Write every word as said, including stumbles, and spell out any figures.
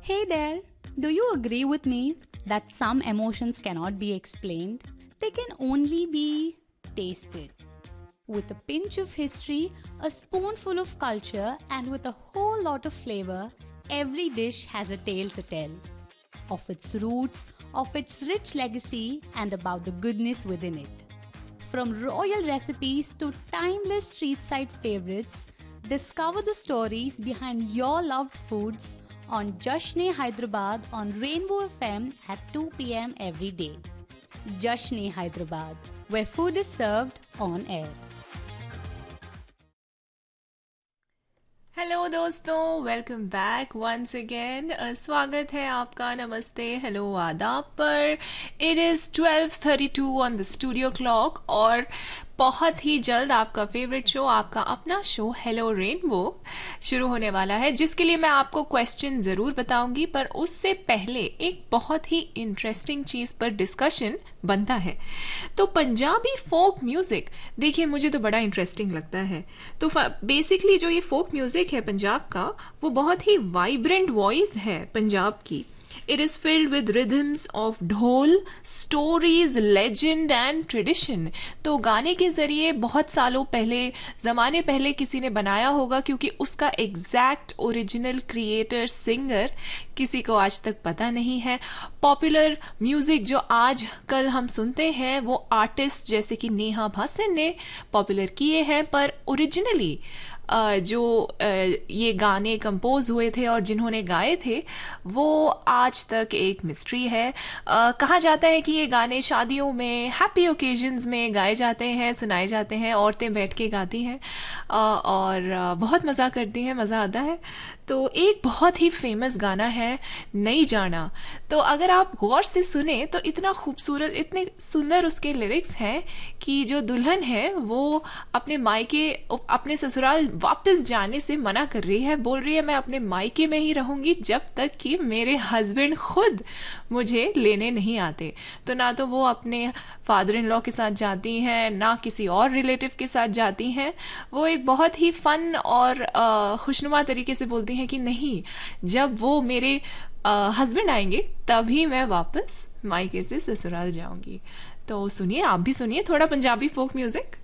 Hey there, do you agree with me that some emotions cannot be explained? They can only be tasted. With a pinch of history, a spoonful of culture, and with a whole lot of flavor, every dish has a tale to tell. Of its roots, of its rich legacy, and about the goodness within it. From royal recipes to timeless street side favorites, discover the stories behind your loved foods on Jashn-e Hyderabad on Rainbow F M at two p m every day. Jashn-e Hyderabad, where food is served on air. Hello दोस्तों, welcome back once again. स्वागत है आपका नमस्ते hello आदाब पर। It is twelve thirty two on the studio clock और बहुत ही जल्द आपका फेवरेट शो, आपका अपना शो हेलो रेनबो शुरू होने वाला है, जिसके लिए मैं आपको क्वेश्चन ज़रूर बताऊंगी। पर उससे पहले एक बहुत ही इंटरेस्टिंग चीज़ पर डिस्कशन बनता है। तो पंजाबी फोक म्यूज़िक, देखिए मुझे तो बड़ा इंटरेस्टिंग लगता है। तो बेसिकली जो ये फोक म्यूज़िक है पंजाब का, वो बहुत ही वाइब्रेंट वॉइस है पंजाब की। It is filled with rhythms of ढोल, stories, legend and tradition। तो गाने के ज़रिए बहुत सालों पहले, ज़माने पहले किसी ने बनाया होगा, क्योंकि उसका एग्जैक्ट ओरिजिनल क्रिएटर सिंगर किसी को आज तक पता नहीं है। पॉपुलर म्यूज़िक जो आज कल हम सुनते हैं वो आर्टिस्ट जैसे कि नेहा भासन ने पॉपुलर किए हैं, पर ओरिजिनली जो ये गाने कंपोज हुए थे और जिन्होंने गाए थे वो आज तक एक मिस्ट्री है। कहा जाता है कि ये गाने शादियों में, हैप्पी ओकेजन्स में गाए जाते हैं, सुनाए जाते हैं, औरतें बैठ के गाती हैं और बहुत मज़ा करती हैं, मज़ा आता है। तो एक बहुत ही फेमस गाना है नहीं जाना। तो अगर आप गौर से सुने तो इतना खूबसूरत, इतने सुंदर उसके लिरिक्स हैं कि जो दुल्हन है वो अपने मायके, अपने ससुराल वापस जाने से मना कर रही है। बोल रही है मैं अपने मायके में ही रहूँगी जब तक कि मेरे हस्बैंड खुद मुझे लेने नहीं आते। तो ना तो वो अपने फादर इन लॉ के साथ जाती हैं, ना किसी और रिलेटिव के साथ जाती हैं। वो एक बहुत ही फन और खुशनुमा तरीके से बोलती हैं कि नहीं, जब वो मेरे हस्बैंड आएंगे तभी मैं वापस मायके से ससुराल जाऊंगी। तो सुनिए, आप भी सुनिए थोड़ा पंजाबी फोक म्यूजिक।